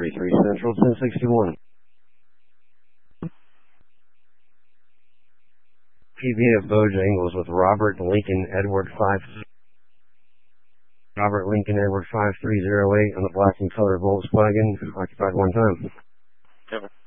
43 Central, 1061. PB of Bojangles with Robert Lincoln Edward 5. Robert Lincoln Edward 5308 on the black and colored Volkswagen, occupied one time. Over.